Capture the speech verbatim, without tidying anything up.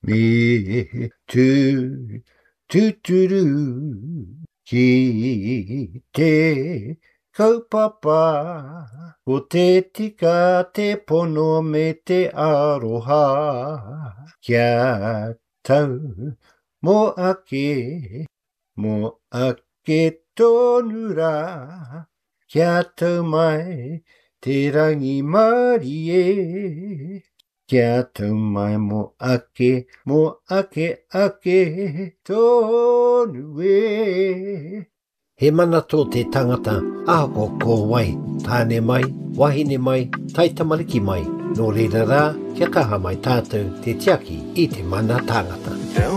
Me tu, tu tu ru, ki te kaupapa, o te tika te pono me te aroha, kia tau mo ake, mo ake tonu rā, kia tau mai te rangi mari e. Kia tau mai mo ake, mo ake ake tonu e. He mana tō te tangata, aho ko wai, tāne mai, wahine mai, tai tamariki mai, nō reira rā, kia kaha mai tātou te tiaki i te mana tangata.